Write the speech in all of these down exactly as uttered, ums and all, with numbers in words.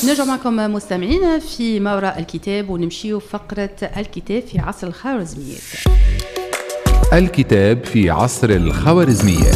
نرجع معكم مستمعين في ما وراء الكتاب ونمشيو فقرة الكتاب في عصر الخوارزميات. الكتاب في عصر الخوارزميات،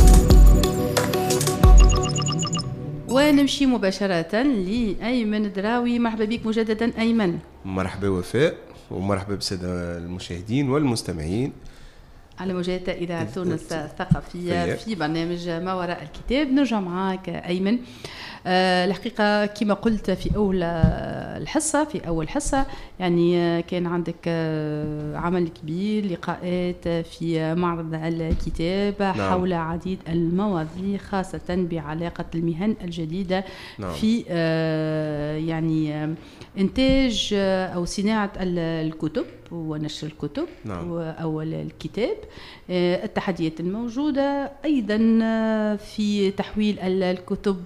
ونمشي مباشرة لأيمن دراوي. مرحبا بك مجددا أيمن. مرحبا وفاء، ومرحبا بالسادة المشاهدين والمستمعين على موجات إذاعة تونس الثقافية في برنامج ما وراء الكتاب. نرجع معاك أيمن. أه الحقيقة كما قلت في أول الحصة في أول حصة يعني كان عندك أه عمل كبير، لقاءات في معرض الكتاب. نعم. حول عديد المواضيع خاصة بعلاقة المهن الجديدة. نعم. في أه يعني أه إنتاج أو صناعة الكتب ونشر الكتب. نعم. أو الكتاب، التحديات الموجودة أيضا في تحويل الكتب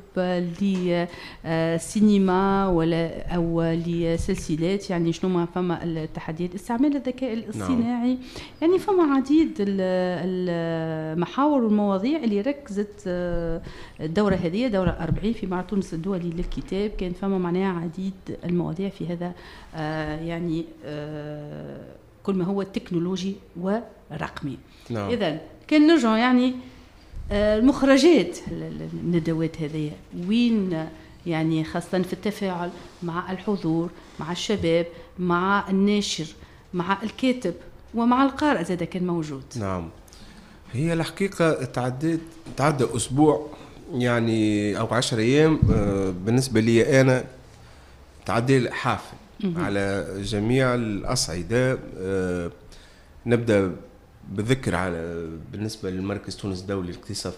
لسينما ولا أو لسلسلات. يعني شنو ما فما التحديات، استعمال الذكاء الاصطناعي. نعم. يعني فما عديد المحاور والمواضيع اللي ركزت الدورة هذه دورة أربعين في معرض تونس الدولي للكتاب. كان فما معناها عديد المواضيع في هذا يعني كل ما هو تكنولوجي ورقمي. نعم. إذن كان نرجع يعني المخرجات الندوات هذه وين يعني خاصة في التفاعل مع الحضور، مع الشباب، مع الناشر، مع الكاتب ومع القارئ زاد كان موجود. نعم، هي الحقيقة تعديت تعدى أسبوع يعني أو عشر أيام بالنسبة لي أنا تعدي حافل على جميع الأصعدة. نبدأ بذكر على بالنسبة للمركز تونس الدولي للاقتصاد